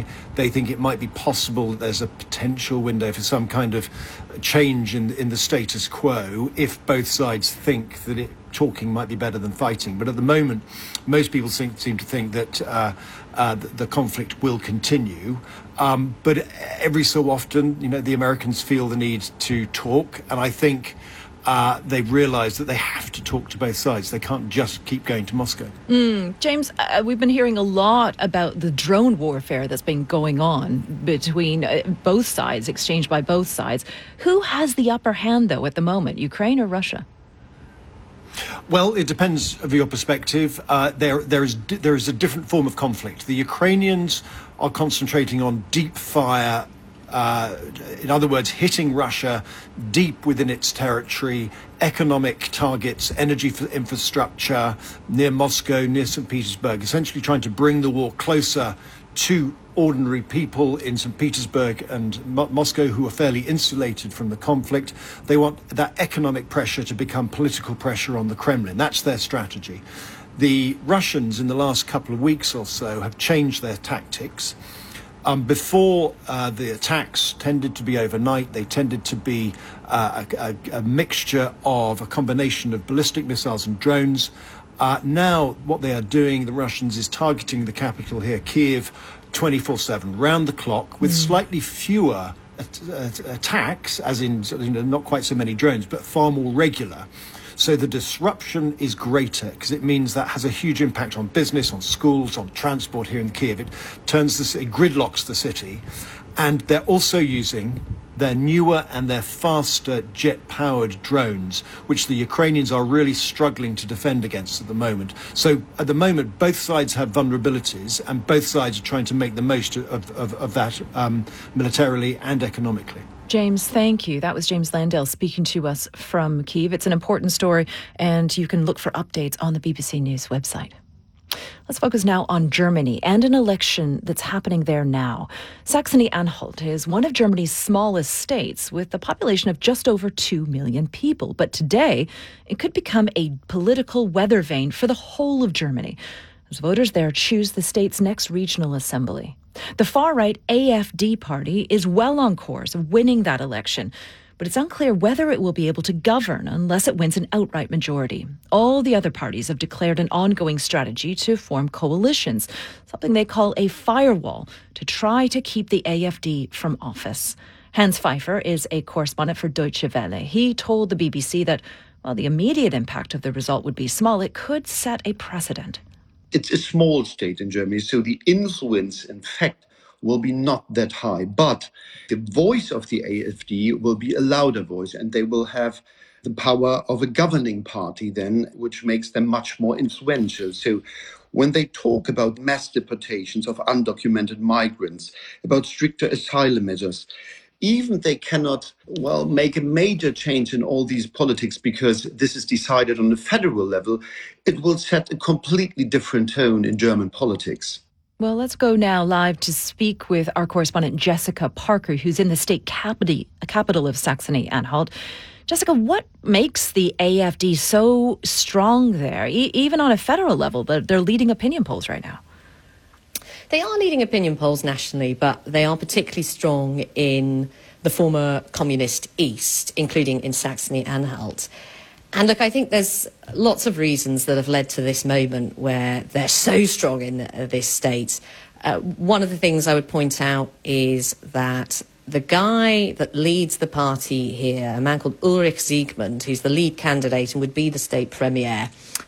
saying they think it might be possible that there's a potential window for some kind of change in the status quo if both sides think that talking might be better than fighting. But at the moment, most people seem to think that the conflict will continue. But every so often, the Americans feel the need to talk, and I think they've realised that they have to talk to both sides. They can't just keep going to Moscow. James, we've been hearing a lot about the drone warfare that's been going on between both sides, exchanged by both sides. Who has the upper hand, though, at the moment, Ukraine or Russia? Well, it depends of your perspective. There is a different form of conflict. The Ukrainians are concentrating on deep fire. In other words, hitting Russia deep within its territory, economic targets, energy infrastructure near Moscow, near St. Petersburg, essentially trying to bring the war closer to ordinary people in St. Petersburg and Moscow who are fairly insulated from the conflict. They want that economic pressure to become political pressure on the Kremlin. That's their strategy. The Russians in the last couple of weeks or so have changed their tactics. Before the attacks tended to be overnight, they tended to be a mixture of a combination of ballistic missiles and drones. Now what they are doing, the Russians, is targeting the capital here, Kyiv, 24/7, round the clock, with slightly fewer attacks, as in not quite so many drones, but far more regular. So the disruption is greater because it means that has a huge impact on business, on schools, on transport here in Kyiv. It it gridlocks the city. And they're also using their newer and their faster jet-powered drones, which the Ukrainians are really struggling to defend against at the moment. So at the moment, both sides have vulnerabilities and both sides are trying to make the most of that militarily and economically. James, thank you. That was James Landale speaking to us from Kyiv. It's an important story, and you can look for updates on the BBC News website. Let's focus now on Germany and an election that's happening there now. Saxony-Anhalt is one of Germany's smallest states with a population of just over 2 million people. But today, it could become a political weather vane for the whole of Germany, as voters there choose the state's next regional assembly. The far-right AfD party is well on course of winning that election, but it's unclear whether it will be able to govern unless it wins an outright majority. All the other parties have declared an ongoing strategy to form coalitions, something they call a firewall, to try to keep the AfD from office. Hans Pfeiffer is a correspondent for Deutsche Welle. He told the BBC that while the immediate impact of the result would be small, it could set a precedent. It's a small state in Germany, so the influence, in fact, will be not that high. But the voice of the AfD will be a louder voice, and they will have the power of a governing party then, which makes them much more influential. So when they talk about mass deportations of undocumented migrants, about stricter asylum measures, even they cannot, make a major change in all these politics because this is decided on the federal level, it will set a completely different tone in German politics. Well, let's go now live to speak with our correspondent Jessica Parker, who's in the state capital of Saxony-Anhalt. Jessica, what makes the AfD so strong there, even on a federal level? They're leading opinion polls right now. They are leading opinion polls nationally, but they are particularly strong in the former communist East, including in Saxony-Anhalt. And look, I think there's lots of reasons that have led to this moment where they're so strong in this state. One of the things I would point out is that the guy that leads the party here, a man called Ulrich Siegmund, who's the lead candidate and would be the state premier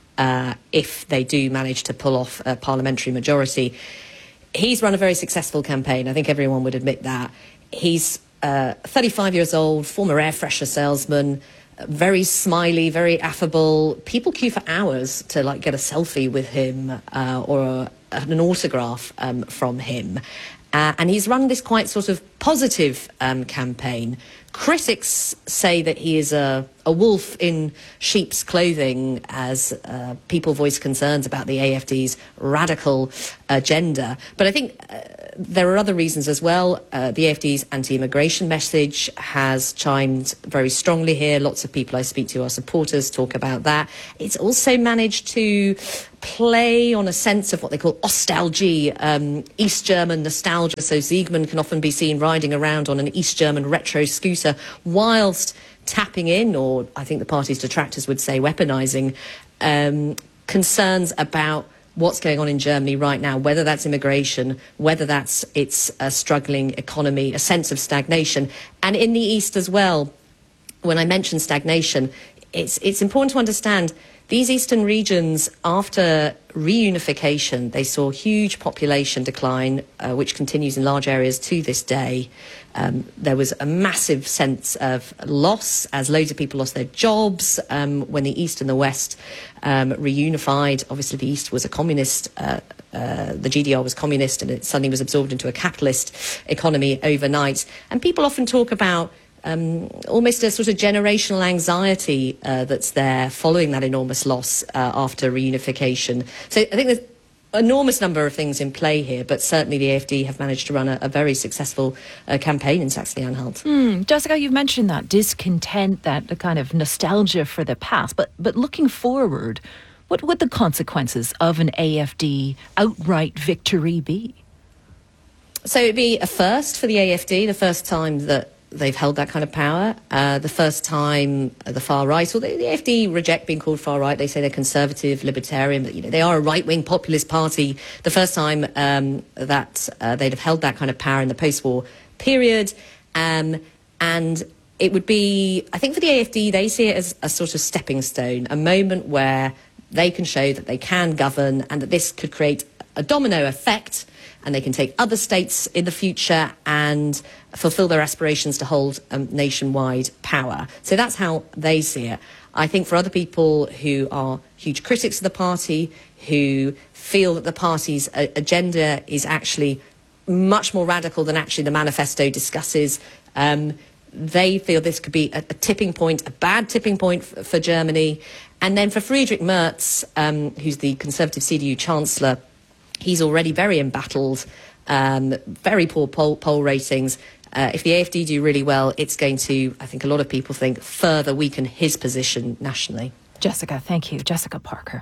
if they do manage to pull off a parliamentary majority, he's run a very successful campaign. I think everyone would admit that. He's 35 years old, former air freshener salesman, very smiley, very affable. People queue for hours to get a selfie with him or an autograph from him. And he's run this quite sort of positive campaign. Critics say that he is a wolf in sheep's clothing as people voice concerns about the AfD's radical agenda. But I think there are other reasons as well. The AfD's anti-immigration message has chimed very strongly here. Lots of people I speak to are supporters, talk about that. It's also managed to play on a sense of what they call Ostalgie, East German nostalgia. nostalgia. So Siegmund can often be seen riding around on an East German retro scooter whilst tapping in, or I think the party's detractors would say weaponising, concerns about what's going on in Germany right now, whether that's immigration, whether that's its struggling economy, a sense of stagnation. And in the East as well, when I mention stagnation, it's important to understand these eastern regions, after reunification, they saw huge population decline, which continues in large areas to this day. There was a massive sense of loss as loads of people lost their jobs when the East and the West reunified. Obviously, the East was a communist, the GDR was communist, and it suddenly was absorbed into a capitalist economy overnight. And people often talk about almost a sort of generational anxiety that's there following that enormous loss after reunification. So I think there's an enormous number of things in play here, but certainly the AfD have managed to run a very successful campaign in Saxony-Anhalt. Jessica, you've mentioned that discontent, that the kind of nostalgia for the past, but looking forward, what would the consequences of an AfD outright victory be? So it'd be a first for the AfD, the first time that they've held that kind of power. The first time the far right, or the AfD reject being called far right. They say they're conservative, libertarian, but they are a right-wing populist party. The first time that they'd have held that kind of power in the post-war period, and it would be, I think, for the AfD, they see it as a sort of stepping stone, a moment where they can show that they can govern, and that this could create a domino effect, and they can take other states in the future and fulfil their aspirations to hold nationwide power. So that's how they see it. I think for other people who are huge critics of the party, who feel that the party's agenda is actually much more radical than actually the manifesto discusses, they feel this could be a tipping point, a bad tipping point for Germany. And then for Friedrich Merz, who's the Conservative CDU Chancellor, he's already very embattled, very poor poll ratings. If the AfD do really well, it's going to, I think a lot of people think, further weaken his position nationally. Jessica, thank you. Jessica Parker.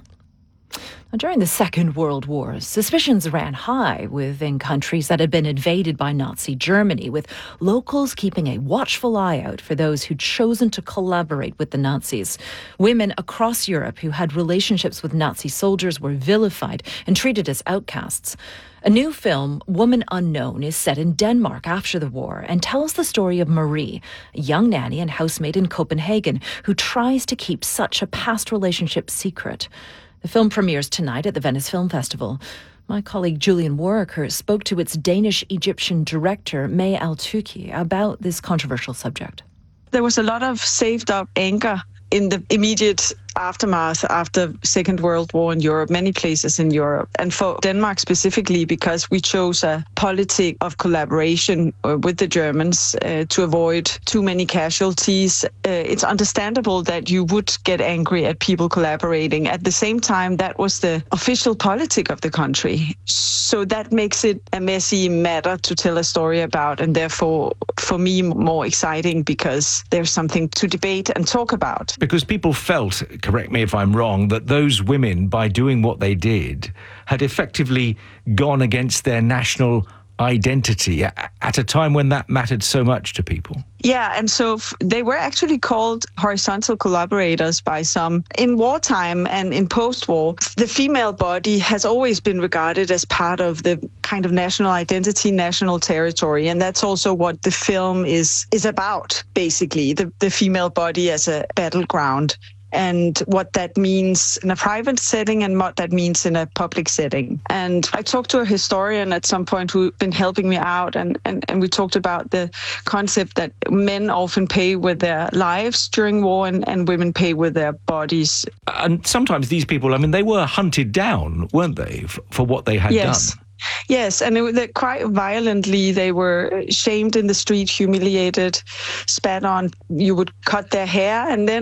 Now, during the Second World War, suspicions ran high within countries that had been invaded by Nazi Germany, with locals keeping a watchful eye out for those who'd chosen to collaborate with the Nazis. Women across Europe who had relationships with Nazi soldiers were vilified and treated as outcasts. A new film, Woman Unknown, is set in Denmark after the war and tells the story of Marie, a young nanny and housemaid in Copenhagen who tries to keep such a past relationship secret. The film premieres tonight at the Venice Film Festival. My colleague Julian Warwicker spoke to its Danish-Egyptian director, May Al-Tuki, about this controversial subject. There was a lot of saved-up anger in the immediate aftermath after Second World War in Europe, many places in Europe. And for Denmark specifically, because we chose a policy of collaboration with the Germans to avoid too many casualties, it's understandable that you would get angry at people collaborating. At the same time, that was the official politic of the country. So that makes it a messy matter to tell a story about, and therefore, for me, more exciting because there's something to debate and talk about. Because people felt, correct me if I'm wrong, that those women, by doing what they did, had effectively gone against their national identity at a time when that mattered so much to people. Yeah, and so they were actually called horizontal collaborators by some. In wartime and in post-war, the female body has always been regarded as part of the kind of national identity, national territory, and that's also what the film is about, basically, the female body as a battleground, and what that means in a private setting and what that means in a public setting. And I talked to a historian at some point who'd been helping me out, and we talked about the concept that men often pay with their lives during war and women pay with their bodies. And sometimes these people, I mean, they were hunted down, weren't they, for what they had done? Yes, and quite violently. They were shamed in the street, humiliated, spat on. You would cut their hair, and then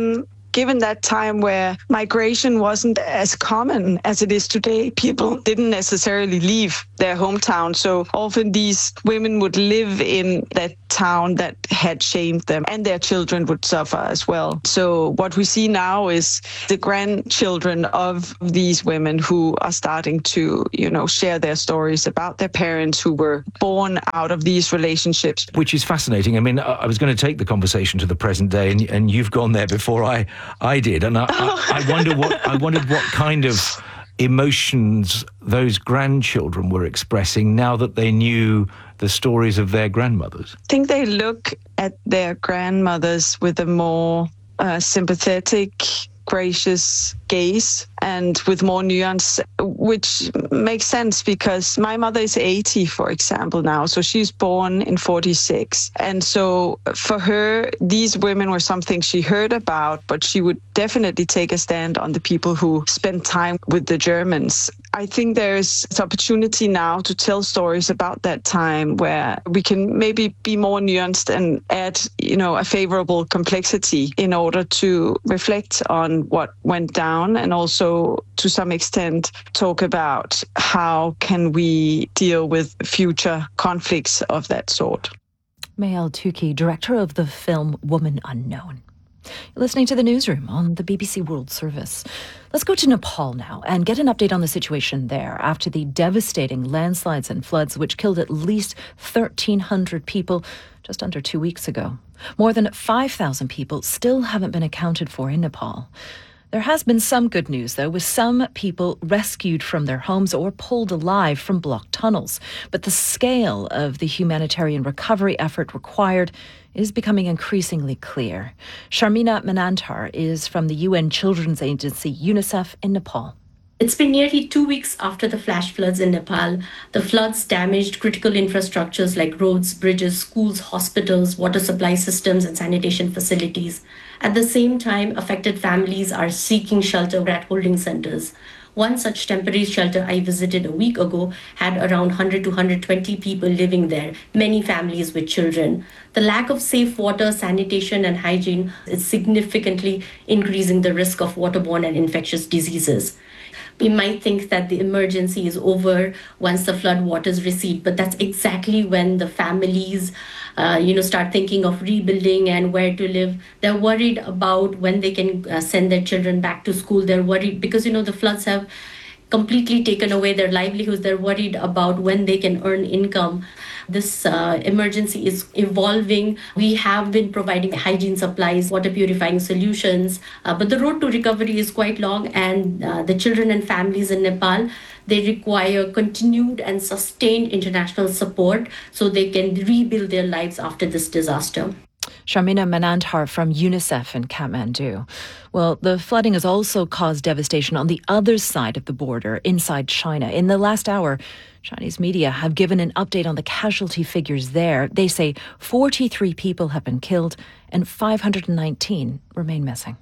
given that time where migration wasn't as common as it is today, people didn't necessarily leave their hometown. So often these women would live in that town that had shamed them, and their children would suffer as well. So what we see now is the grandchildren of these women who are starting to, share their stories about their parents who were born out of these relationships. Which is fascinating. I mean, I was going to take the conversation to the present day, and you've gone there before I did, and I wondered what kind of emotions those grandchildren were expressing now that they knew the stories of their grandmothers. I think they look at their grandmothers with a more sympathetic, gracious gaze and with more nuance, which makes sense because my mother is 80, for example, now. So she's born in 46. And so for her, these women were something she heard about, but she would definitely take a stand on the people who spent time with the Germans. I think there's an opportunity now to tell stories about that time where we can maybe be more nuanced and add, a favorable complexity in order to reflect on what went down and also to some extent talk about how can we deal with future conflicts of that sort. Maëlle Touqui, director of the film Woman Unknown. You're listening to The Newsroom on the BBC World Service. Let's go to Nepal now and get an update on the situation there after the devastating landslides and floods which killed at least 1,300 people just under 2 weeks ago. More than 5,000 people still haven't been accounted for in Nepal. There has been some good news, though, with some people rescued from their homes or pulled alive from blocked tunnels. But the scale of the humanitarian recovery effort required is becoming increasingly clear. Sharmina Manandhar is from the UN Children's Agency, UNICEF, in Nepal. It's been nearly 2 weeks after the flash floods in Nepal. The floods damaged critical infrastructures like roads, bridges, schools, hospitals, water supply systems, and sanitation facilities. At the same time, affected families are seeking shelter at holding centers. One such temporary shelter I visited a week ago had around 100 to 120 people living there, many families with children. The lack of safe water, sanitation, and hygiene is significantly increasing the risk of waterborne and infectious diseases. We might think that the emergency is over once the flood waters recede, but that's exactly when the families, start thinking of rebuilding and where to live. They're worried about when they can send their children back to school. They're worried because, the floods have completely taken away their livelihoods. They're worried about when they can earn income. This emergency is evolving. We have been providing hygiene supplies, water purifying solutions, but the road to recovery is quite long, and the children and families in Nepal, they require continued and sustained international support so they can rebuild their lives after this disaster. Sharmina Manandhar from UNICEF in Kathmandu. Well, the flooding has also caused devastation on the other side of the border, inside China. In the last hour, Chinese media have given an update on the casualty figures there. They say 43 people have been killed and 519 remain missing.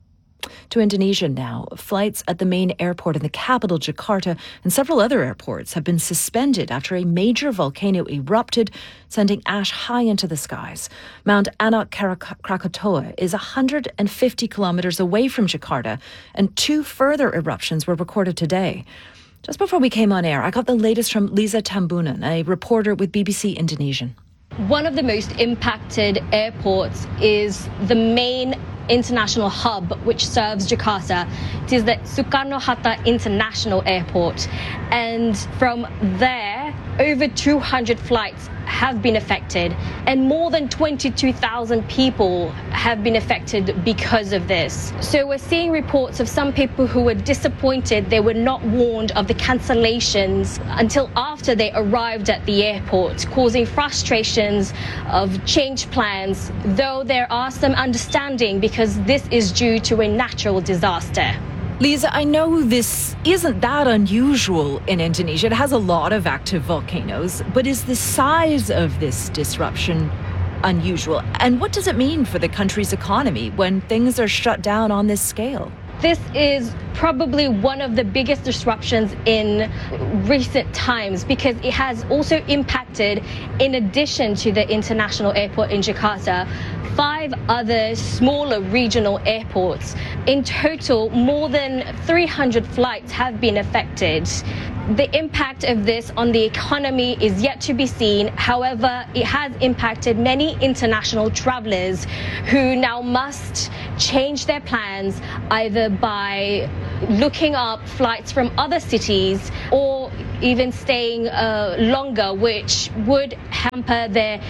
To Indonesia now. Flights at the main airport in the capital, Jakarta, and several other airports have been suspended after a major volcano erupted, sending ash high into the skies. Mount Anak Krakatoa is 150 kilometers away from Jakarta, and 2 further eruptions were recorded today. Just before we came on air, I got the latest from Lisa Tambunan, a reporter with BBC Indonesian. One of the most impacted airports is the main international hub which serves Jakarta. It is the Soekarno-Hatta International Airport, and from there over 200 flights have been affected, and more than 22,000 people have been affected because of this. So we're seeing reports of some people who were disappointed they were not warned of the cancellations until after they arrived at the airport, causing frustrations of changed plans, though there are some understanding because this is due to a natural disaster. Lisa, I know this isn't that unusual in Indonesia. It has a lot of active volcanoes, but is the size of this disruption unusual? And what does it mean for the country's economy when things are shut down on this scale? This is probably one of the biggest disruptions in recent times because it has also impacted, in addition to the international airport in Jakarta, 5 other smaller regional airports. In total, more than 300 flights have been affected. The impact of this on the economy is yet to be seen. However, it has impacted many international travelers who now must change their plans either by looking up flights from other cities or even staying longer, which would hamper their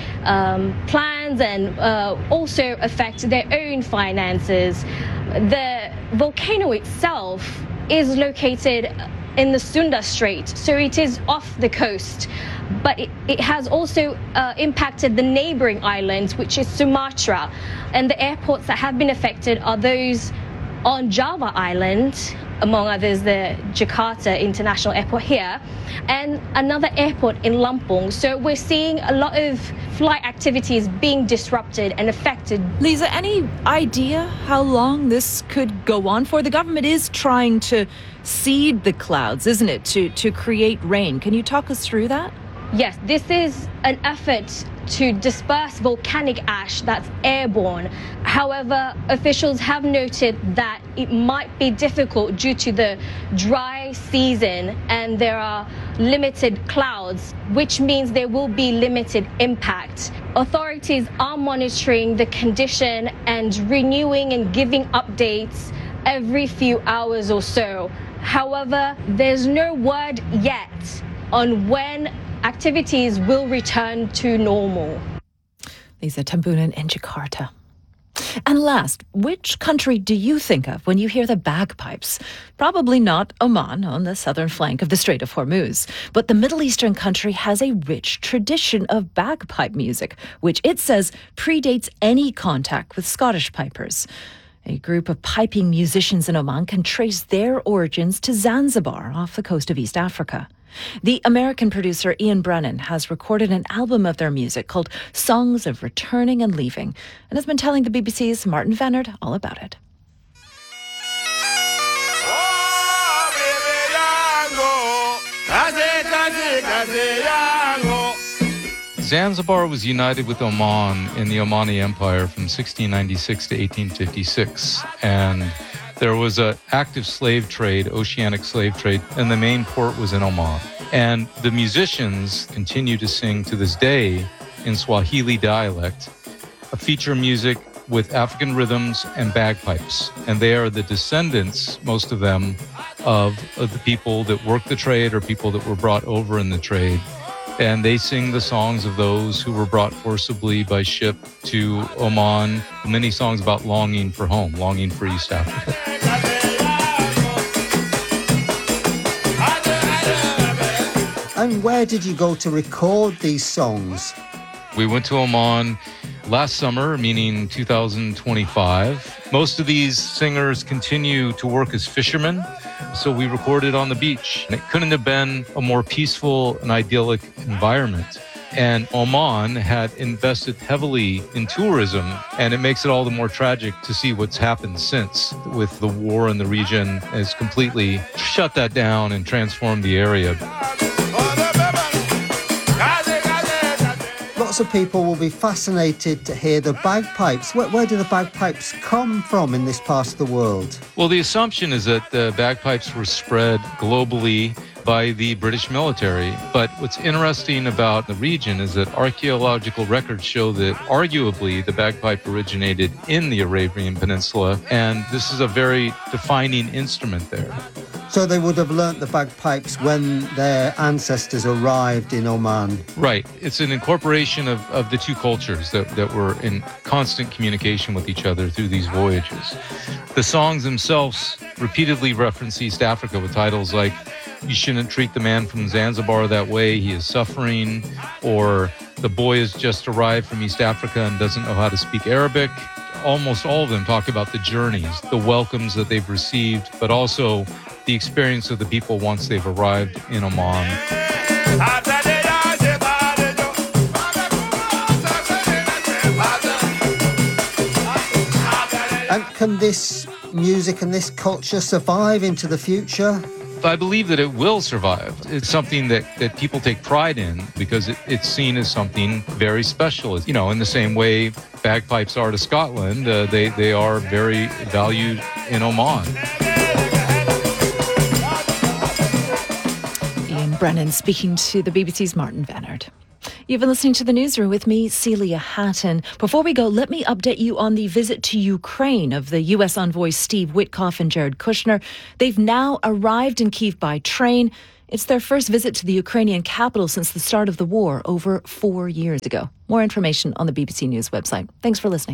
plans and also affect their own finances. The volcano itself is located in the Sunda Strait, so it is off the coast, but it has also impacted the neighboring islands, which is Sumatra, and the airports that have been affected are those on Java Island, among others the Jakarta International Airport here, and another airport in Lampung. So we're seeing a lot of flight activities being disrupted and affected. Lisa, any idea how long this could go on for? The government is trying to seed the clouds, isn't it, to create rain. Can you talk us through that? Yes, this is an effort to disperse volcanic ash that's airborne. However, officials have noted that it might be difficult due to the dry season and there are limited clouds, which means there will be limited impact. Authorities are monitoring the condition and renewing and giving updates every few hours or so. However, there's no word yet on when activities will return to normal. Lisa Tambunan in Jakarta. And last, which country do you think of when you hear the bagpipes? Probably not Oman on the southern flank of the Strait of Hormuz, but the Middle Eastern country has a rich tradition of bagpipe music, which it says predates any contact with Scottish pipers. A group of piping musicians in Oman can trace their origins to Zanzibar off the coast of East Africa. The American producer Ian Brennan has recorded an album of their music called Songs of Returning and Leaving and has been telling the BBC's Martin Vennard all about it. Zanzibar was united with Oman in the Omani Empire from 1696 to 1856, and there was an active slave trade, oceanic slave trade, and the main port was in Oman. And the musicians continue to sing to this day in Swahili dialect, a feature music with African rhythms and bagpipes. And they are the descendants, most of them, of the people that worked the trade or people that were brought over in the trade. And they sing the songs of those who were brought forcibly by ship to Oman, many songs about longing for home, longing for East Africa. And where did you go to record these songs? We went to Oman last summer, meaning 2025. Most of these singers continue to work as fishermen, so we recorded on the beach. And it couldn't have been a more peaceful and idyllic environment. And Oman had invested heavily in tourism, and it makes it all the more tragic to see what's happened since, with the war in the region has completely shut that down and transformed the area. Lots of people will be fascinated to hear the bagpipes. Where do the bagpipes come from in this part of the world? Well, the assumption is that the bagpipes were spread globally by the British military. But what's interesting about the region is that archaeological records show that arguably the bagpipe originated in the Arabian Peninsula, and this is a very defining instrument there. So they would have learnt the bagpipes when their ancestors arrived in Oman. Right. It's an incorporation of the two cultures that were in constant communication with each other through these voyages. The songs themselves repeatedly reference East Africa with titles like "You Shouldn't Treat the Man from Zanzibar That Way, He Is Suffering," or "The Boy Has Just Arrived from East Africa and Doesn't Know How to Speak Arabic." Almost all of them talk about the journeys, the welcomes that they've received, but also the experience of the people once they've arrived in Oman. And can this music and this culture survive into the future? I believe that it will survive. It's something that people take pride in because it's seen as something very special. You know, in the same way bagpipes are to Scotland, they are very valued in Oman. Ian Brennan speaking to the BBC's Martin Vennard. You've been listening to The Newsroom with me, Celia Hatton. Before we go, let me update you on the visit to Ukraine of the U.S. envoys Steve Witkoff and Jared Kushner. They've now arrived in Kyiv by train. It's their first visit to the Ukrainian capital since the start of the war over 4 years ago. More information on the BBC News website. Thanks for listening.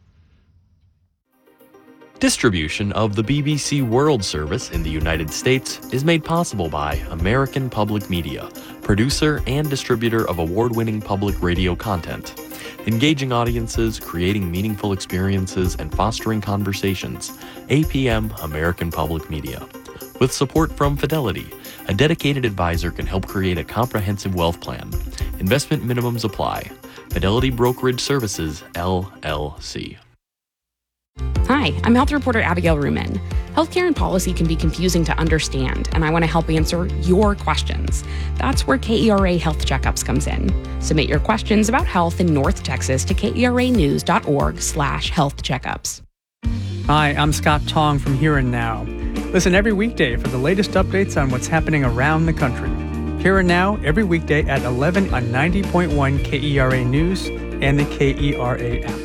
Distribution of the BBC World Service in the United States is made possible by American Public Media, producer and distributor of award-winning public radio content. Engaging audiences, creating meaningful experiences, and fostering conversations. APM American Public Media. With support from Fidelity, a dedicated advisor can help create a comprehensive wealth plan. Investment minimums apply. Fidelity Brokerage Services, LLC. Hi, I'm health reporter Abigail Ruman. Healthcare and policy can be confusing to understand, and I want to help answer your questions. That's where KERA Health Checkups comes in. Submit your questions about health in North Texas to keranews.org/health checkups. Hi, I'm Scott Tong from Here and Now. Listen every weekday for the latest updates on what's happening around the country. Here and Now every weekday at 11 on 90.1 KERA News and the KERA app.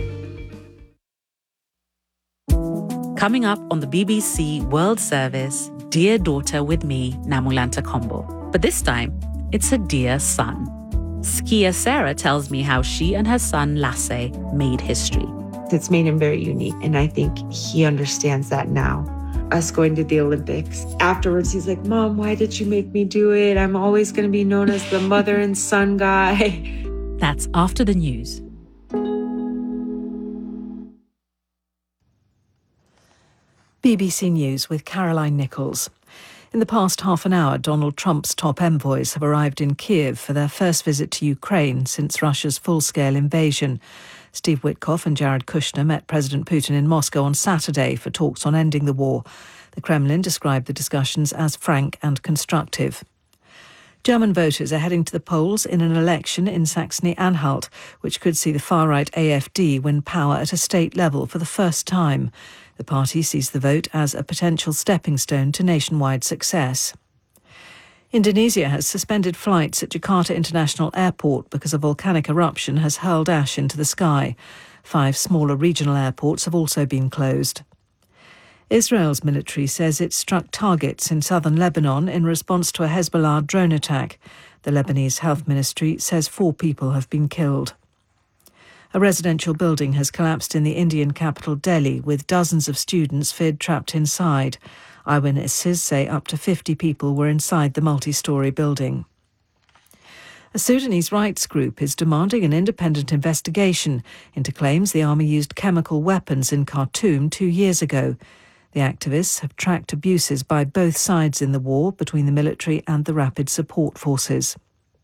Coming up on the BBC World Service, Dear Daughter with me, Namulanta Kombo. But this time, it's a dear son. Skier Sarah tells me how she and her son Lasse made history. It's made him very unique, and I think he understands that now. Us going to the Olympics. Afterwards, he's like, Mom, why did you make me do it? I'm always going to be known as the mother and son guy. That's after the news. BBC News with Caroline Nichols. In the past half an hour, Donald Trump's top envoys have arrived in Kyiv for their first visit to Ukraine since Russia's full-scale invasion. Steve Witkoff and Jared Kushner met President Putin in Moscow on Saturday for talks on ending the war. The Kremlin described the discussions as frank and constructive. German voters are heading to the polls in an election in Saxony-Anhalt, which could see the far-right AfD win power at a state level for the first time. The party sees the vote as a potential stepping stone to nationwide success. Indonesia has suspended flights at Jakarta International Airport because a volcanic eruption has hurled ash into the sky. 5 smaller regional airports have also been closed. Israel's military says it struck targets in southern Lebanon in response to a Hezbollah drone attack. The Lebanese Health Ministry says 4 people have been killed. A residential building has collapsed in the Indian capital Delhi, with dozens of students feared trapped inside. Eyewitnesses say up to 50 people were inside the multi-storey building. A Sudanese rights group is demanding an independent investigation into claims the army used chemical weapons in Khartoum 2 years ago. The activists have tracked abuses by both sides in the war between the military and the rapid support forces.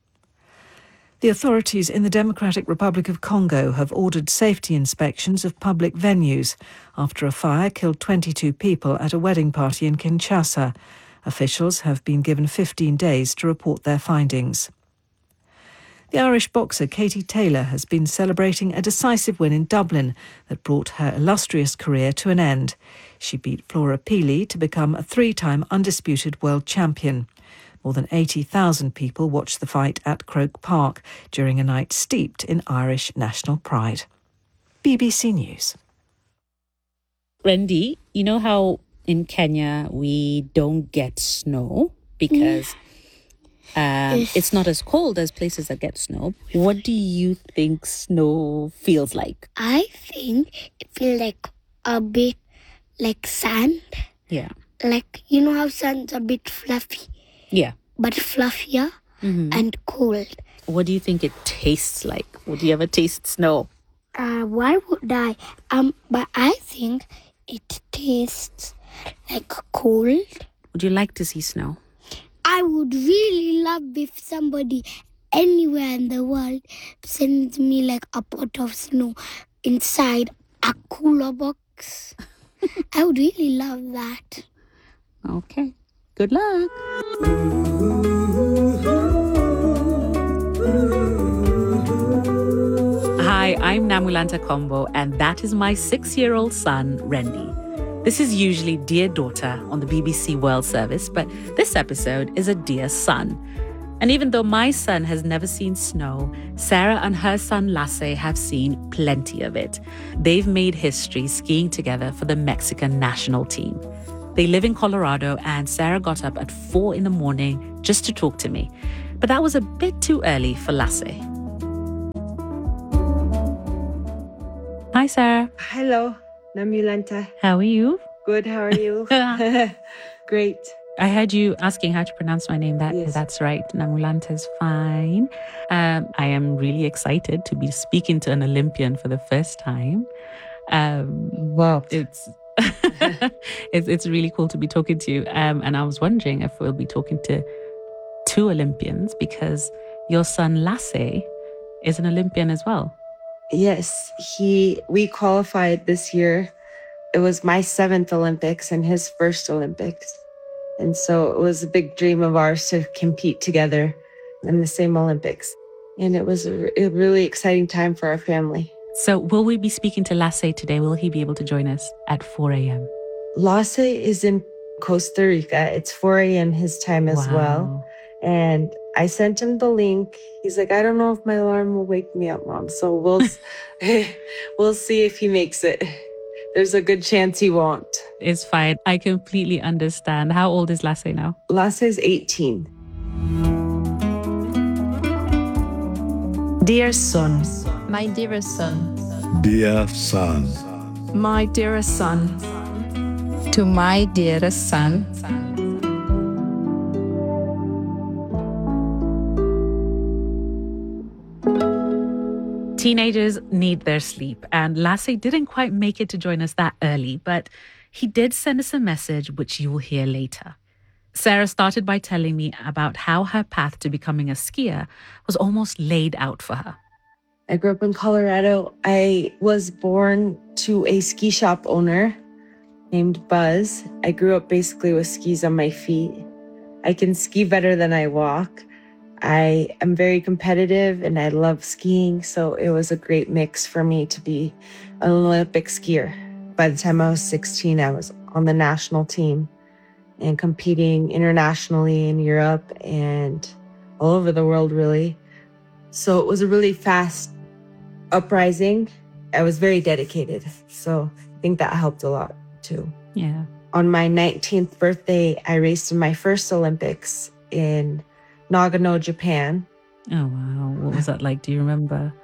The authorities in the Democratic Republic of Congo have ordered safety inspections of public venues after a fire killed 22 people at a wedding party in Kinshasa. Officials have been given 15 days to report their findings. The Irish boxer Katie Taylor has been celebrating a decisive win in Dublin that brought her illustrious career to an end. She beat Flora Peely to become a 3-time undisputed world champion. More than 80,000 people watched the fight at Croke Park during a night steeped in Irish national pride. BBC News. Randy, you know how in Kenya we don't get snow because it's not as cold as places that get snow. What do you think snow feels like? I think it feels like a bit like sand. Yeah. Like, you know how sand's a bit fluffy? Yeah. But fluffier and cold. What do you think it tastes like? Would you ever taste snow? Why would I? But I think it tastes like cold. Would you like to see snow? I would really love if somebody anywhere in the world sends me like a pot of snow inside a cooler box. I would really love that. Okay. Good luck. Hi, I'm Namulanta Kombo, and that is my 6-year-old son, Rendi. This is usually Dear Daughter on the BBC World Service, but this episode is a Dear Son. And even though my son has never seen snow, Sarah and her son Lasse have seen plenty of it. They've made history skiing together for the Mexican national team. They live in Colorado, and Sarah got up at 4 a.m. just to talk to me. But that was a bit too early for Lasse. Hi, Sarah. Hello, Namulanta. How are you? Good, how are you? Great. I heard you asking how to pronounce my name. That's right. Namulanta is fine. I am really excited to be speaking to an Olympian for the first time. Wow. It's really cool to be talking to you. And I was wondering if we'll be talking to 2 Olympians, because your son Lasse is an Olympian as well. Yes, we qualified this year. It was my 7th Olympics and his first Olympics. And so it was a big dream of ours to compete together in the same Olympics. And it was a really exciting time for our family. So will we be speaking to Lasse today? Will he be able to join us at 4 a.m.? Lasse is in Costa Rica. It's 4 a.m. his time as well. And I sent him the link. He's like, I don't know if my alarm will wake me up, Mom. So we'll see if he makes it. There's a good chance he won't. It's fine. I completely understand. How old is Lasse now? Lasse is 18. Dear son. My dearest son. Dear son. My dearest son. To my dearest son. Teenagers need their sleep, and Lasse didn't quite make it to join us that early, but he did send us a message which you will hear later. Sarah started by telling me about how her path to becoming a skier was almost laid out for her. I grew up in Colorado. I was born to a ski shop owner named Buzz. I grew up basically with skis on my feet. I can ski better than I walk. I am very competitive and I love skiing, so it was a great mix for me to be an Olympic skier. By the time I was 16, I was on the national team and competing internationally in Europe and all over the world, really. So it was a really fast uprising. I was very dedicated, so I think that helped a lot too. Yeah. On my 19th birthday, I raced in my first Olympics in Nagano, Japan. Oh, wow. What was that like? Do you remember?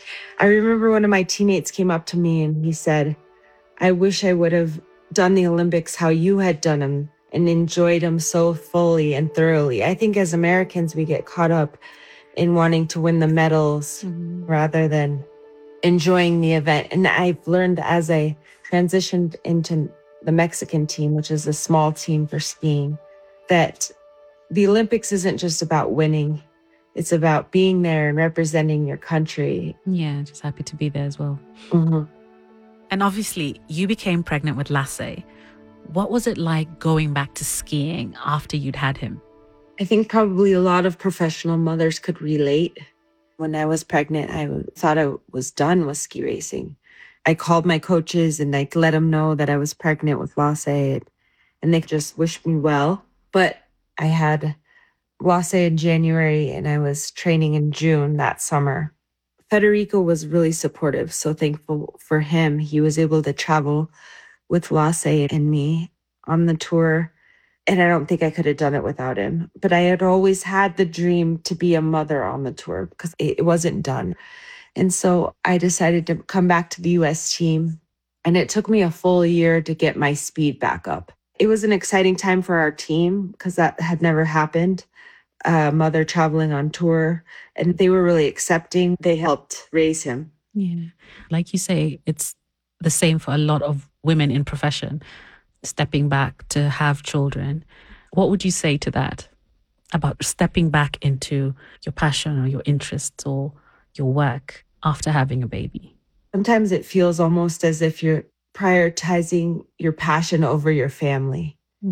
I remember one of my teammates came up to me and he said, I wish I would have done the Olympics how you had done them and enjoyed them so fully and thoroughly. I think as Americans, we get caught up in wanting to win the medals rather than enjoying the event. And I've learned as I transitioned into the Mexican team, which is a small team for skiing, that the Olympics isn't just about winning. It's about being there and representing your country. Yeah, just happy to be there as well. Mm-hmm. And obviously, you became pregnant with Lasse. What was it like going back to skiing after you'd had him? I think probably a lot of professional mothers could relate. When I was pregnant, I thought I was done with ski racing. I called my coaches and I let them know that I was pregnant with Lasse, and they just wished me well. But I had Lasse in January and I was training in June that summer. Federico was really supportive, so thankful for him. He was able to travel with Lasse and me on the tour, and I don't think I could have done it without him. But I had always had the dream to be a mother on the tour because it wasn't done. And so I decided to come back to the U.S. team, and it took me a full year to get my speed back up. It was an exciting time for our team because that had never happened. Mother traveling on tour, and they were really accepting. They helped raise him. Yeah. Like you say, it's the same for a lot of women in profession, stepping back to have children. What would you say to that about stepping back into your passion or your interests or your work after having a baby? Sometimes it feels almost as if you're prioritizing your passion over your family. Mm-hmm.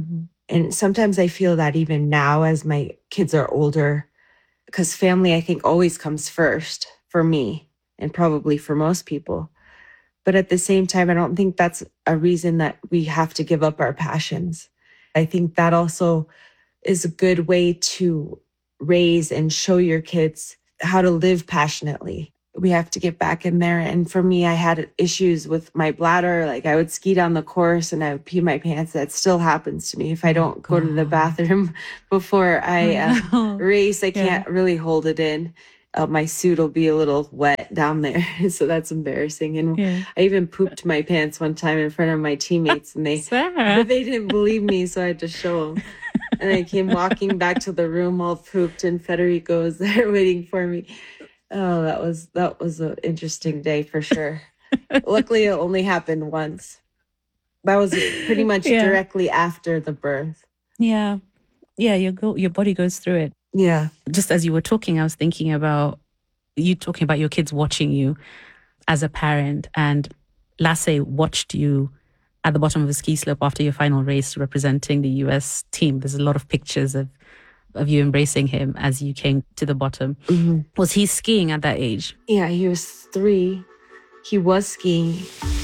And sometimes I feel that even now as my kids are older, because family, I think, always comes first for me and probably for most people. But at the same time, I don't think that's a reason that we have to give up our passions. I think that also is a good way to raise and show your kids how to live passionately. We have to get back in there. And for me, I had issues with my bladder. Like I would ski down the course and I would pee my pants. That still happens to me. If I don't go to the bathroom before I race, I can't really hold it in. My suit will be a little wet down there. So that's embarrassing. And I even pooped my pants one time in front of my teammates and they didn't believe me. So I had to show them. And I came walking back to the room all pooped and Federico was there waiting for me. Oh, that was an interesting day for sure. Luckily, it only happened once. That was pretty much directly after the birth. Yeah. Your body goes through it. Yeah. Just as you were talking, I was thinking about you talking about your kids watching you as a parent, and Lasse watched you at the bottom of a ski slope after your final race representing the US team. There's a lot of pictures of you embracing him as you came to the bottom. Mm-hmm. Was he skiing at that age? Yeah, he was 3. He was skiing.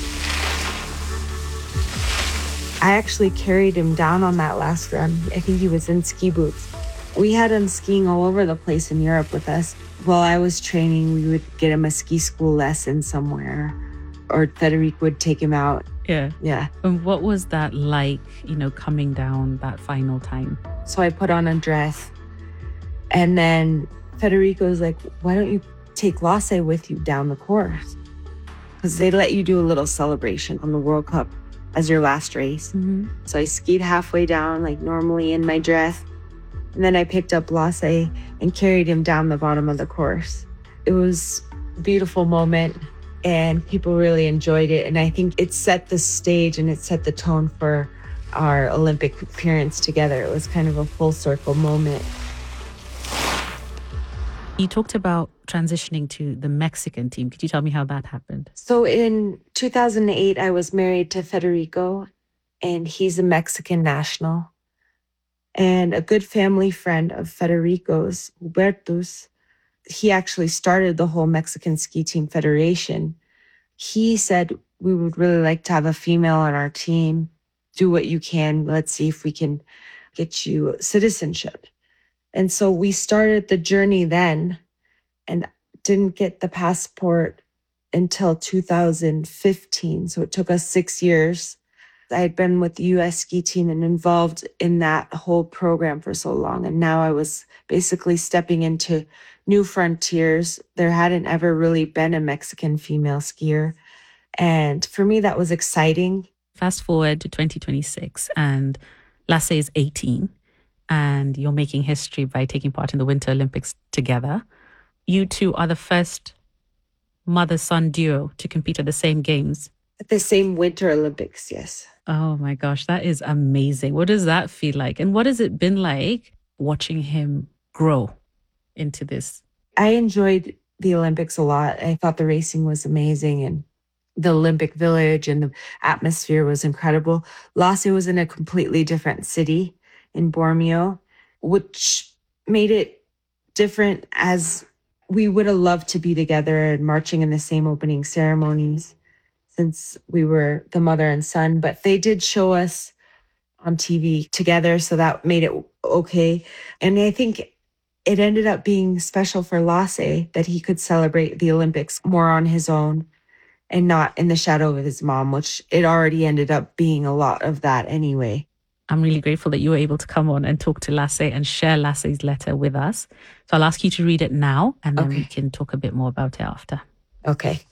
I actually carried him down on that last run. I think he was in ski boots. We had him skiing all over the place in Europe with us. While I was training, we would get him a ski school lesson somewhere, or Federico would take him out. Yeah. And what was that like, coming down that final time? So I put on a dress. And then Federico was like, why don't you take Lasse with you down the course? Because they let you do a little celebration on the World Cup as your last race. Mm-hmm. So I skied halfway down, like normally in my dress. And then I picked up Lasse and carried him down the bottom of the course. It was a beautiful moment and people really enjoyed it. And I think it set the stage and it set the tone for our Olympic appearance together. It was kind of a full circle moment. You talked about transitioning to the Mexican team. Could you tell me how that happened? So in 2008, I was married to Federico, and he's a Mexican national. And a good family friend of Federico's, Hubertus, he actually started the whole Mexican Ski Team Federation. He said, we would really like to have a female on our team. Do what you can. Let's see if we can get you citizenship. And so we started the journey then and didn't get the passport until 2015. So it took us 6 years. I had been with the U.S. ski team and involved in that whole program for so long. And now I was basically stepping into new frontiers. There hadn't ever really been a Mexican female skier. And for me, that was exciting. Fast forward to 2026 and Lasse is 18 and you're making history by taking part in the Winter Olympics together. You two are the first mother-son duo to compete at the same games. At the same Winter Olympics, yes. Oh my gosh, that is amazing. What does that feel like? And what has it been like watching him grow into this? I enjoyed the Olympics a lot. I thought the racing was amazing and the Olympic Village and the atmosphere was incredible. Lasse was in a completely different city in Bormio, which made it different as we would have loved to be together and marching in the same opening ceremonies since we were the mother and son. But they did show us on TV together, so that made it okay. And I think it ended up being special for Lasse that he could celebrate the Olympics more on his own and not in the shadow of his mom, which it already ended up being a lot of that anyway. I'm really grateful that you were able to come on and talk to Lasse and share Lasse's letter with us. So I'll ask you to read it now and then we can talk a bit more about it after. Okay.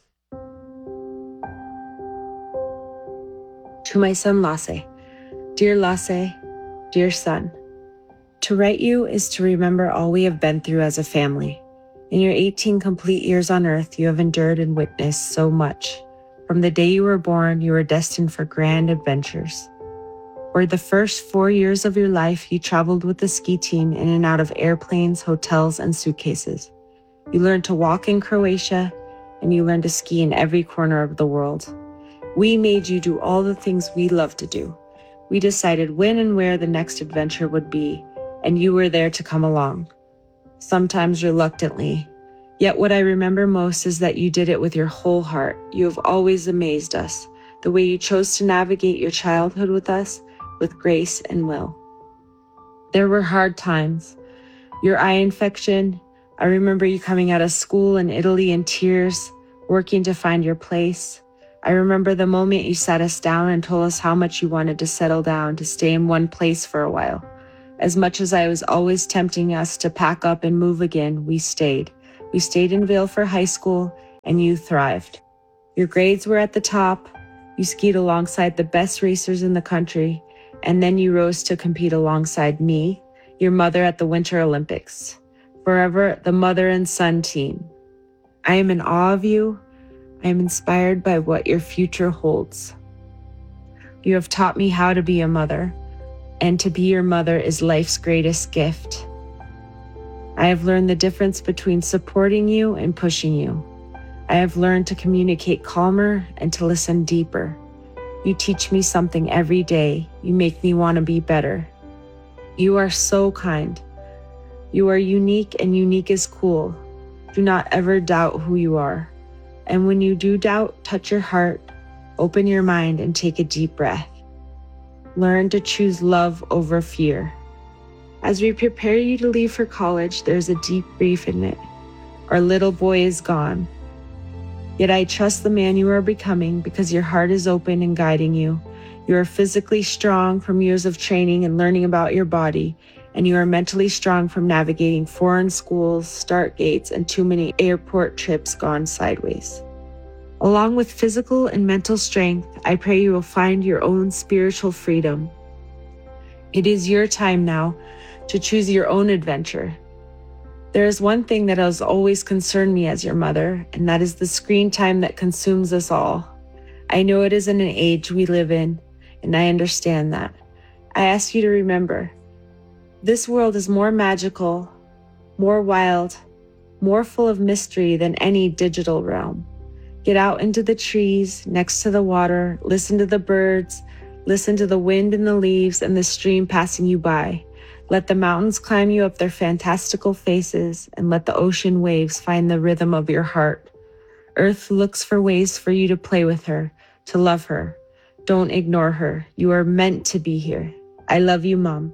To my son Lasse. Dear Lasse, dear son, to write you is to remember all we have been through as a family. In your 18 complete years on earth, you have endured and witnessed so much. From the day you were born, you were destined for grand adventures. For the first 4 years of your life, you traveled with the ski team in and out of airplanes, hotels, and suitcases. You learned to walk in Croatia, and you learned to ski in every corner of the world. We made you do all the things we love to do. We decided when and where the next adventure would be, and you were there to come along. Sometimes reluctantly. Yet what I remember most is that you did it with your whole heart. You have always amazed us, the way you chose to navigate your childhood with us, with grace and will. There were hard times. Your eye infection, I remember you coming out of school in Italy in tears, working to find your place. I remember the moment you sat us down and told us how much you wanted to settle down, to stay in one place for a while. As much as I was always tempting us to pack up and move again, we stayed. We stayed in Vail for high school, and you thrived. Your grades were at the top. You skied alongside the best racers in the country, and then you rose to compete alongside me, your mother, at the Winter Olympics. Forever, the mother and son team. I am in awe of you. I am inspired by what your future holds. You have taught me how to be a mother, and to be your mother is life's greatest gift. I have learned the difference between supporting you and pushing you. I have learned to communicate calmer and to listen deeper. You teach me something every day. You make me want to be better. You are so kind. You are unique, and unique is cool. Do not ever doubt who you are. And when you do doubt, touch your heart, open your mind, and take a deep breath. Learn to choose love over fear. As we prepare you to leave for college, there's a deep grief in it. Our little boy is gone. Yet I trust the man you are becoming because your heart is open and guiding you. You are physically strong from years of training and learning about your body, and you are mentally strong from navigating foreign schools, start gates, and too many airport trips gone sideways. Along with physical and mental strength, I pray you will find your own spiritual freedom. It is your time now to choose your own adventure. There is one thing that has always concerned me as your mother, and that is the screen time that consumes us all. I know it isn't an age we live in, and I understand that. I ask you to remember, this world is more magical, more wild, more full of mystery than any digital realm. Get out into the trees, next to the water, listen to the birds, listen to the wind and the leaves and the stream passing you by. Let the mountains climb you up their fantastical faces, and let the ocean waves find the rhythm of your heart. Earth looks for ways for you to play with her, to love her. Don't ignore her. You are meant to be here. I love you, Mom.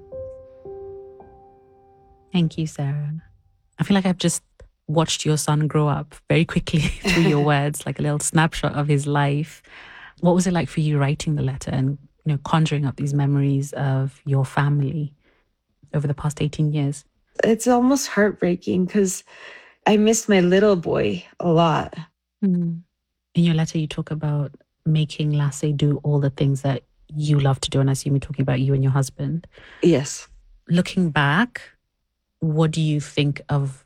Thank you, Sarah. I feel like I've just watched your son grow up very quickly through your words, like a little snapshot of his life. What was it like for you writing the letter and, conjuring up these memories of your family over the past 18 years? It's almost heartbreaking because I miss my little boy a lot. In your letter, you talk about making Lasse do all the things that you love to do, and I assume you're talking about you and your husband. Yes. Looking back, what do you think of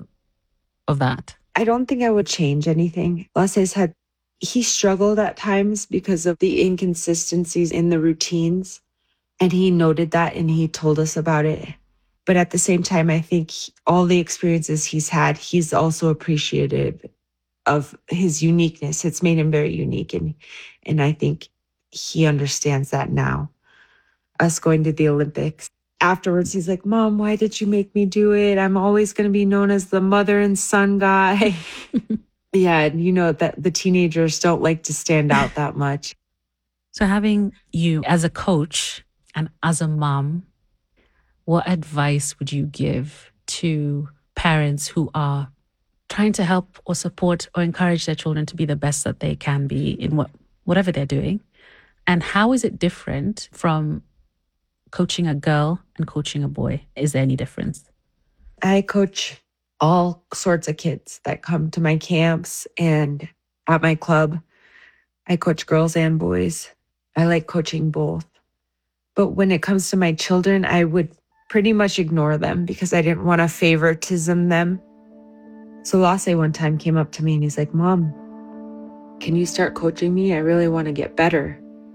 that? I don't think I would change anything. Lasse he struggled at times because of the inconsistencies in the routines, and he noted that and he told us about it. But at the same time, I think all the experiences he's had, he's also appreciative of his uniqueness. It's made him very unique, and I think he understands that now. Us going to the Olympics. Afterwards, he's like, Mom, why did you make me do it? I'm always going to be known as the mother and son guy. Yeah, and that the teenagers don't like to stand out that much. So having you as a coach and as a mom, what advice would you give to parents who are trying to help or support or encourage their children to be the best that they can be in whatever they're doing? And how is it different from coaching a girl and coaching a boy? Is there any difference? I coach all sorts of kids that come to my camps and at my club. I coach girls and boys. I like coaching both. But when it comes to my children, I would pretty much ignore them because I didn't want to favoritism them. So Lasse one time came up to me and he's like, Mom, can you start coaching me? I really want to get better.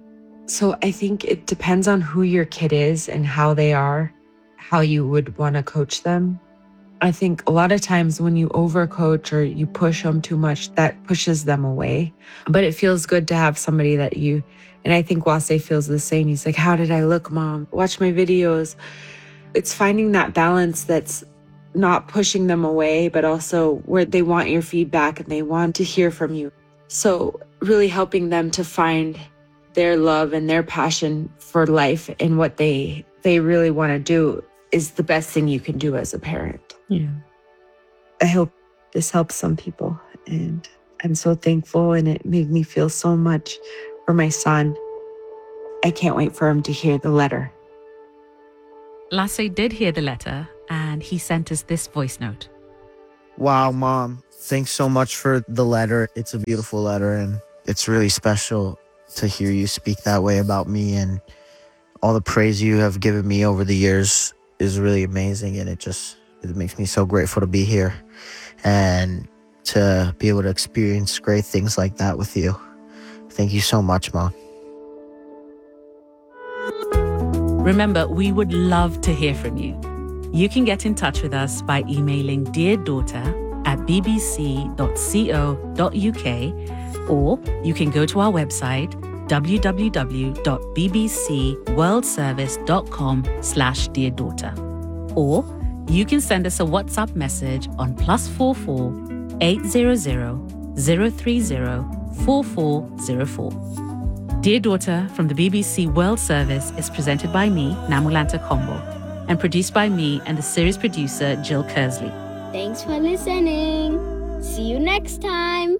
So I think it depends on who your kid is and how they are, how you would want to coach them. I think a lot of times when you overcoach or you push them too much, that pushes them away. But it feels good to have somebody that and I think Wase feels the same. He's like, how did I look, Mom? Watch my videos. It's finding that balance that's not pushing them away, but also where they want your feedback and they want to hear from you. So really helping them to find their love and their passion for life and what they really want to do is the best thing you can do as a parent. Yeah. I hope this helps some people, and I'm so thankful, and it made me feel so much for my son. I can't wait for him to hear the letter. Lasse did hear the letter, and he sent us this voice note. Wow, Mom. Thanks so much for the letter. It's a beautiful letter, and it's really special to hear you speak that way about me, and all the praise you have given me over the years is really amazing, and it makes me so grateful to be here and to be able to experience great things like that with you. Thank you so much, Mom. Remember, we would love to hear from you. You can get in touch with us by emailing deardaughter@bbc.co.uk, or you can go to our website www.bbcworldservice.com/deardaughter, or you can send us a WhatsApp message on +44 800 030 4404. Dear Daughter from the BBC World Service is presented by me, Namulanta Kombo, and produced by me and the series producer, Jill Kersley. Thanks for listening. See you next time.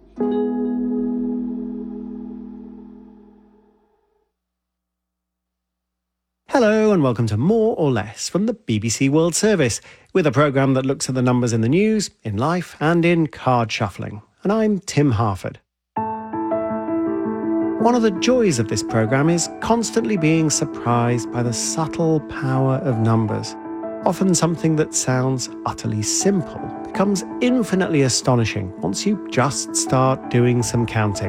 Hello and welcome to More or Less from the BBC World Service, with a programme that looks at the numbers in the news, in life and in card shuffling. And I'm Tim Harford. One of the joys of this programme is constantly being surprised by the subtle power of numbers. Often something that sounds utterly simple becomes infinitely astonishing once you just start doing some counting.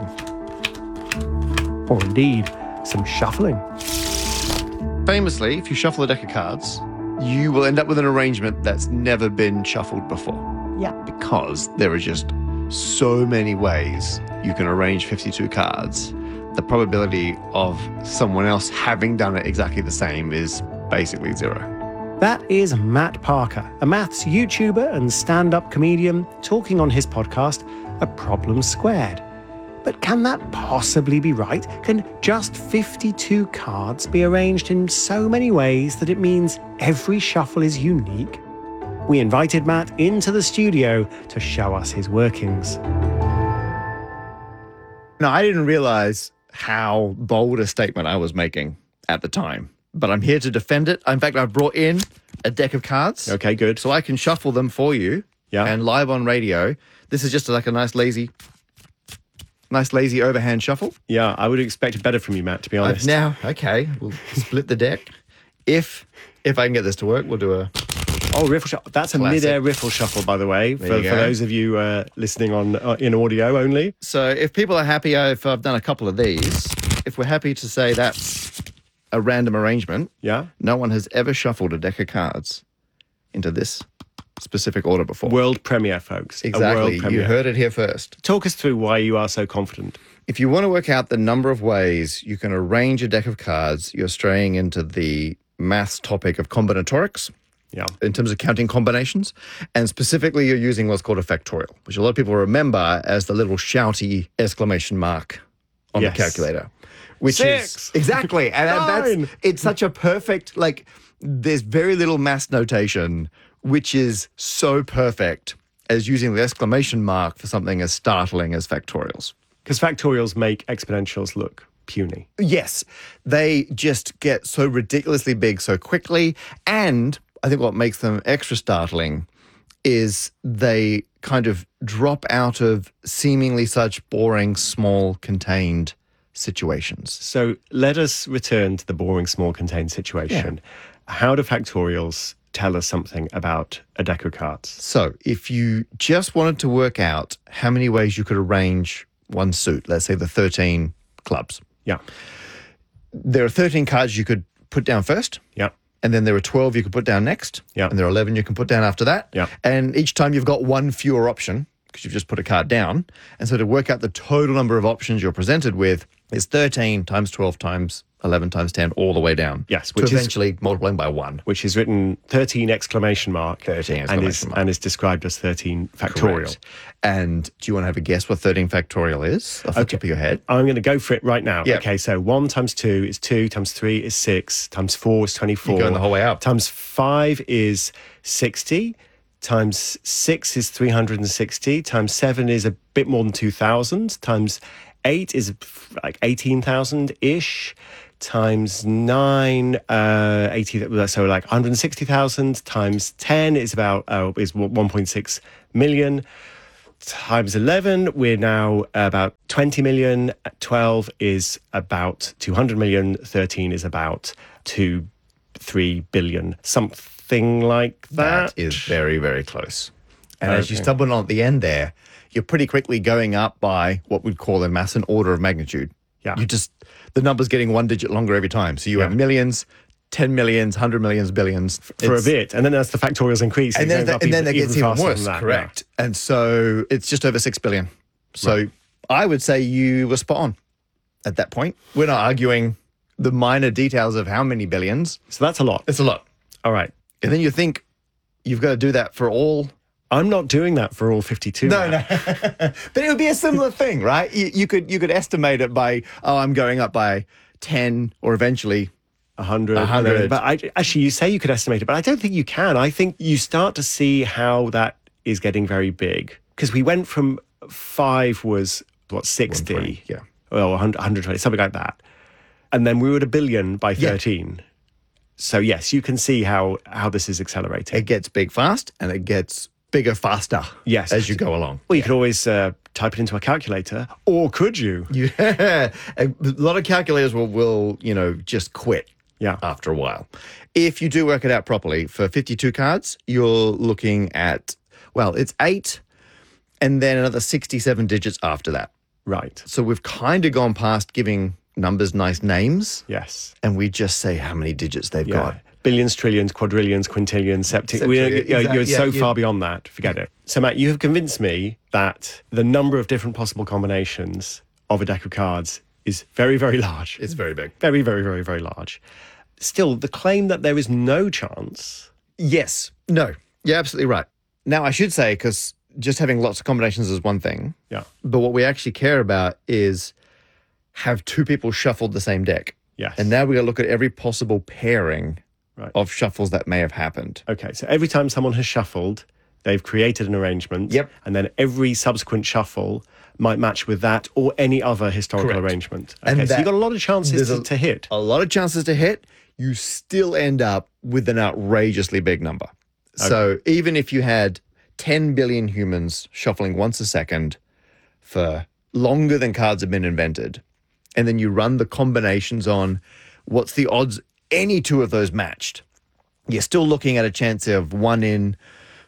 Or indeed, some shuffling. Famously, if you shuffle a deck of cards, you will end up with an arrangement that's never been shuffled before. Yeah. Because there are just so many ways you can arrange 52 cards. The probability of someone else having done it exactly the same is basically zero. That is Matt Parker, a maths YouTuber and stand-up comedian, talking on his podcast, A Problem Squared. But can that possibly be right? Can just 52 cards be arranged in so many ways that it means every shuffle is unique? We invited Matt into the studio to show us his workings. No, I didn't realize how bold a statement I was making at the time, but I'm here to defend it. In fact, I've brought in a deck of cards. Okay, good. So I can shuffle them for you. Yeah. And live on radio. This is just like a nice lazy overhand shuffle. Yeah, I would expect better from you, Matt, to be honest. Now, okay, we'll split the deck. If I can get this to work, we'll do a... Oh, riffle shuffle. That's a Classic. mid-air riffle shuffle, by the way, for those of you listening on in audio only. So if people are happy if I've done a couple of these, if we're happy to say that's a random arrangement, yeah, no one has ever shuffled a deck of cards into this specific order before. World premiere, folks. Exactly. You heard it here first. Talk us through why you are so confident. If you want to work out the number of ways you can arrange a deck of cards, you're straying into the maths topic of combinatorics. Yeah. In terms of counting combinations. And specifically, you're using what's called a factorial, which a lot of people remember as the little shouty exclamation mark on the calculator. Which 6. is exactly. And it's such a perfect, there's very little math notation which is so perfect as using the exclamation mark for something as startling as factorials. Because factorials make exponentials look puny. Yes. They just get so ridiculously big so quickly, and I think what makes them extra startling is they kind of drop out of seemingly such boring, small, contained situations. So let us return to the boring, small, contained situation. Yeah. How do factorials tell us something about a deck of cards? So if you just wanted to work out how many ways you could arrange one suit, let's say the 13 clubs. Yeah. There are 13 cards you could put down first. Yeah. And then there are 12 you can put down next. Yeah. And there are 11 you can put down after that. Yeah. And each time you've got one fewer option because you've just put a card down. And so to work out the total number of options you're presented with is 13 times 12 times 11 times 10 all the way down. Yes, which is eventually multiplying by 1. Which is written 13 exclamation mark. 13 exclamation mark. And is described as 13 factorial. Correct. And do you want to have a guess what 13 factorial is off the top of your head? I'm going to go for it right now. Yep. Okay, so 1 times 2 is 2, times 3 is 6, times 4 is 24. You're going the whole way up. Times 5 is 60, times 6 is 360, times 7 is a bit more than 2,000, times 8 is like 18,000-ish, times 9, 80, so like 160,000, times 10 is about is 1.6 million, times 11, we're now about 20 million, 12 is about 200 million, 13 is about 3 billion, something like that. That is very, very close. And as you stumble on at the end there, you're pretty quickly going up by what we'd call in maths an order of magnitude. Yeah. The number's getting one digit longer every time. So you have millions, 10 millions, 100 millions, billions. For a bit. And then as the factorials increase, and then that gets even worse, that, correct. Yeah. And so it's just over 6 billion. So I would say you were spot on at that point. We're not arguing the minor details of how many billions. So that's a lot. It's a lot. All right. And then you think you've got to do that for all. I'm not doing that for all 52. No. But it would be a similar thing, right? You could estimate it by, I'm going up by 10 or eventually 100. But actually, you say you could estimate it, but I don't think you can. I think you start to see how that is getting very big. Because we went from 5 was, 60? 120, yeah. Well, 120, something like that. And then we were at 1 billion by 13. Yeah. So yes, you can see how this is accelerating. It gets big fast and it gets bigger faster as you go along. Well, you could always type it into a calculator, or could you? Yeah. A lot of calculators will just quit after a while. If you do work it out properly, for 52 cards, you're looking at, it's 8 and then another 67 digits after that. Right. So we've kind of gone past giving numbers nice names. Yes. And we just say how many digits they've got. Billions, trillions, quadrillions, quintillions, septillions. You're so far beyond that. Forget it. So, Matt, you have convinced me that the number of different possible combinations of a deck of cards is very, very large. It's very big. Very, very, very, very large. Still, the claim that there is no chance. Yes. No. You're absolutely right. Now, I should say, because just having lots of combinations is one thing. Yeah. But what we actually care about is have 2 people shuffled the same deck. Yes. And now we're going to look at every possible pairing of shuffles that may have happened. Okay, so every time someone has shuffled, they've created an arrangement. Yep. And then every subsequent shuffle might match with that or any other historical arrangement. Okay, and so you've got a lot of chances to hit. A lot of chances to hit. You still end up with an outrageously big number. Okay. So even if you had 10 billion humans shuffling once a second for longer than cards have been invented, and then you run the combinations on what's the odds any 2 of those matched, you're still looking at a chance of 1 in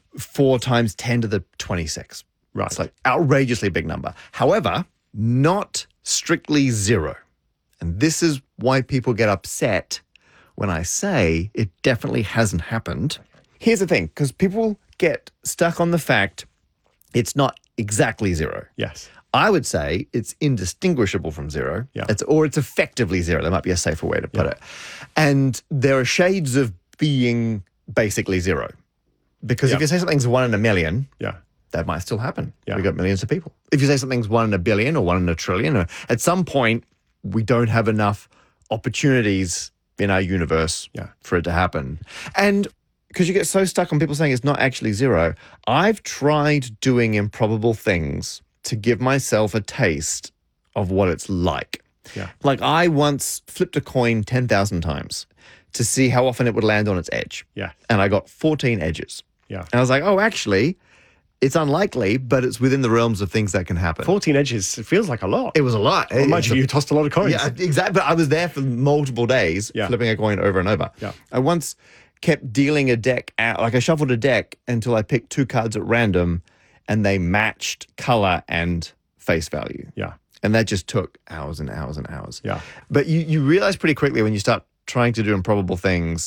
4 times 10 to the 26. Right. It's like outrageously big number. However, not strictly 0. And this is why people get upset when I say it definitely hasn't happened. Here's the thing, because people get stuck on the fact it's not exactly 0. Yes. I would say it's indistinguishable from 0. Yeah. It's effectively 0. That might be a safer way to put it. And there are shades of being basically 0. Because if you say something's 1 in a million, that might still happen. We've got millions of people. If you say something's 1 in a billion or 1 in a trillion, or at some point, we don't have enough opportunities in our universe for it to happen. And because you get so stuck on people saying it's not actually 0, I've tried doing improbable things to give myself a taste of what it's like. Yeah. Like I once flipped a coin 10,000 times to see how often it would land on its edge. Yeah. And I got 14 edges. Yeah. And I was like, oh, actually, it's unlikely, but it's within the realms of things that can happen. 14 edges, it feels like a lot. It was a lot. Well, imagine you tossed a lot of coins. Yeah, exactly. But I was there for multiple days flipping a coin over and over. Yeah. I once kept dealing a deck out. Like I shuffled a deck until I picked 2 cards at random and they matched color and face value. Yeah. And that just took hours and hours and hours. Yeah. But you realize pretty quickly when you start trying to do improbable things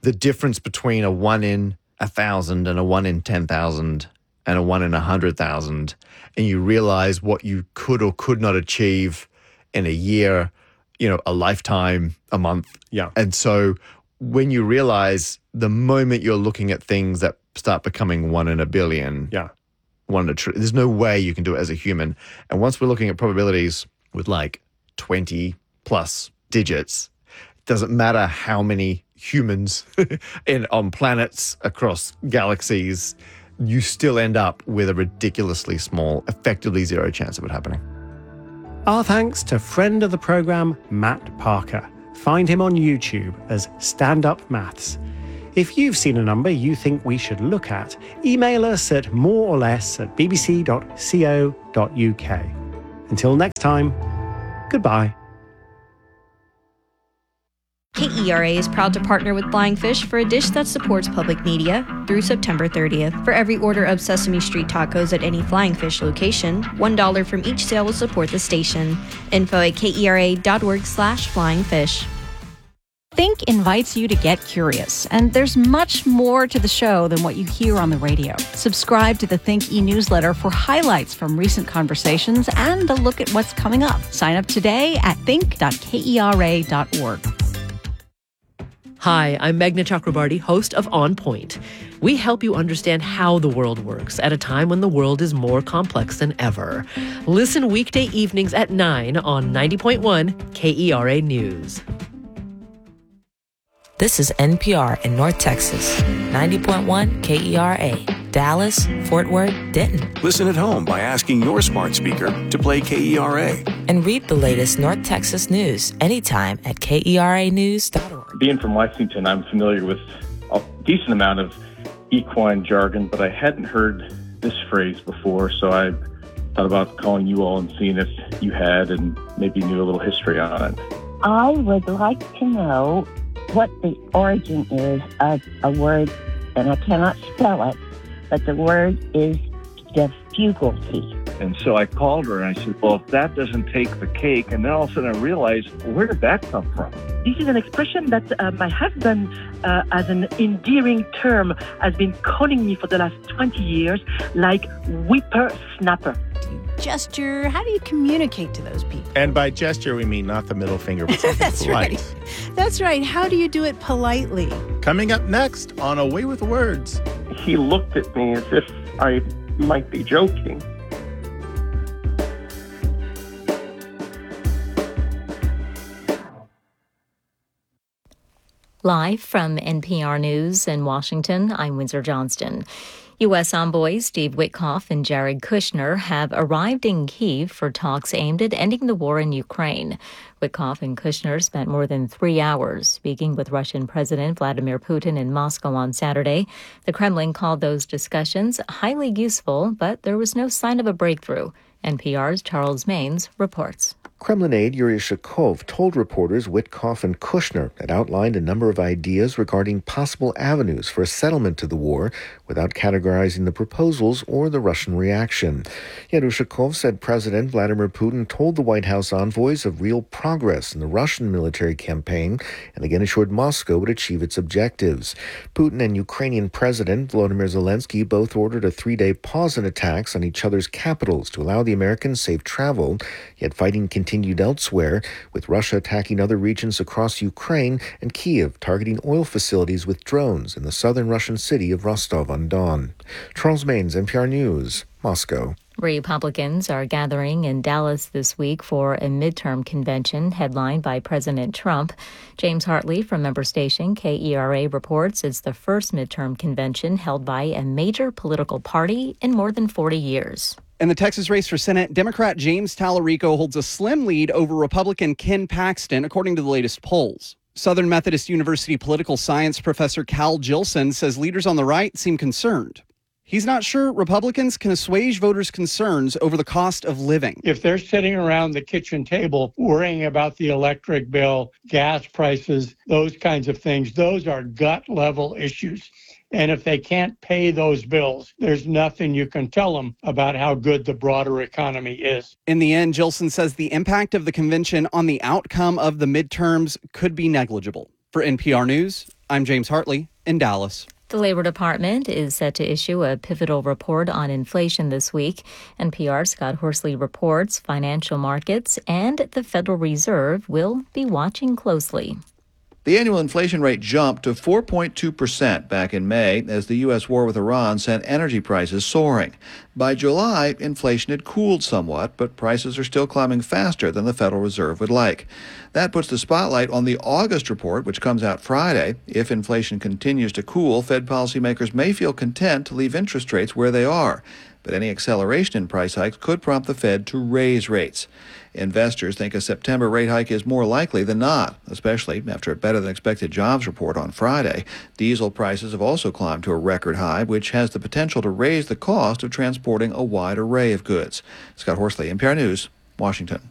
the difference between a 1 in 1,000 and a 1 in 10,000 and a 1 in 100,000, and you realize what you could or could not achieve in a year, a lifetime, a month. Yeah. And so when you realize the moment you're looking at things that start becoming 1 in a billion, 1 in a trillion, there's no way you can do it as a human. And once we're looking at probabilities with like 20 plus digits, it doesn't matter how many humans on planets across galaxies, you still end up with a ridiculously small, effectively zero chance of it happening. Our thanks to friend of the programme, Matt Parker. Find him on YouTube as Stand Up Maths. If you've seen a number you think we should look at, email us at moreorless@bbc.co.uk. Until next time, goodbye. KERA is proud to partner with Flying Fish for a dish that supports public media through September 30th. For every order of Sesame Street tacos at any Flying Fish location, $1 from each sale will support the station. Info at kera.org/flyingfish. Think invites you to get curious, and there's much more to the show than what you hear on the radio. Subscribe to the Think e-newsletter for highlights from recent conversations and a look at what's coming up. Sign up today at think.kera.org. Hi, I'm Meghna Chakrabarty, host of On Point. We help you understand how the world works at a time when the world is more complex than ever. Listen weekday evenings at 9 on 90.1 KERA News. This is NPR in North Texas, 90.1 KERA, Dallas, Fort Worth, Denton. Listen at home by asking your smart speaker to play KERA. And read the latest North Texas news anytime at KERAnews.org. Being from Lexington, I'm familiar with a decent amount of equine jargon, but I hadn't heard this phrase before, so I thought about calling you all and seeing if you had and maybe knew a little history on it. I would like to know what the origin is of a word, and I cannot spell it, but the word is difficulty. And so I called her and I said, well, if that doesn't take the cake, and then all of a sudden I realized, where did that come from? This is an expression that my husband, as an endearing term, has been calling me for the last 20 years, like whippersnapper. Gesture, how do you communicate to those people? And by gesture, we mean not the middle finger, but something That's polite. right. That's right. How do you do it politely? Coming up next on A Way with Words. He looked at me as if I might be joking. Live from NPR News in Washington, I'm Windsor Johnston. U.S. envoys Steve Witkoff and Jared Kushner have arrived in Kyiv for talks aimed at ending the war in Ukraine. Witkoff and Kushner spent more than 3 hours speaking with Russian President Vladimir Putin in Moscow on Saturday. The Kremlin called those discussions highly useful, but there was no sign of a breakthrough. NPR's Charles Maines reports. Kremlin aide Yuri Shakov told reporters Witkoff and Kushner had outlined a number of ideas regarding possible avenues for a settlement to the war without categorizing the proposals or the Russian reaction. Yet Ushakov said President Vladimir Putin told the White House envoys of real progress in the Russian military campaign and again assured Moscow would achieve its objectives. Putin and Ukrainian President Volodymyr Zelensky both ordered a 3-day pause in attacks on each other's capitals to allow the Americans safe travel, yet fighting continued elsewhere, with Russia attacking other regions across Ukraine and Kyiv targeting oil facilities with drones in the southern Russian city of Rostov-on-Don. Charles Maines, NPR News, Moscow. Republicans are gathering in Dallas this week for a midterm convention headlined by President Trump. James Hartley from member station KERA reports it's the first midterm convention held by a major political party in more than 40 years. In the Texas race for Senate, Democrat James Tallarico holds a slim lead over Republican Ken Paxton, according to the latest polls. Southern Methodist University political science professor Cal Jilson says leaders on the right seem concerned. He's not sure Republicans can assuage voters' concerns over the cost of living. If they're sitting around the kitchen table worrying about the electric bill, gas prices, those kinds of things, those are gut-level issues. And if they can't pay those bills, there's nothing you can tell them about how good the broader economy is. In the end, Jilson says the impact of the convention on the outcome of the midterms could be negligible. For NPR News, I'm James Hartley in Dallas. The Labor Department is set to issue a pivotal report on inflation this week. NPR's Scott Horsley reports financial markets and the Federal Reserve will be watching closely. The annual inflation rate jumped to 4.2% back in May as the U.S. war with Iran sent energy prices soaring. By July, inflation had cooled somewhat, but prices are still climbing faster than the Federal Reserve would like. That puts the spotlight on the August report, which comes out Friday. If inflation continues to cool, Fed policymakers may feel content to leave interest rates where they are. But any acceleration in price hikes could prompt the Fed to raise rates. Investors think a September rate hike is more likely than not, especially after a better-than-expected jobs report on Friday. Diesel prices have also climbed to a record high, which has the potential to raise the cost of transporting a wide array of goods. Scott Horsley, NPR News, Washington.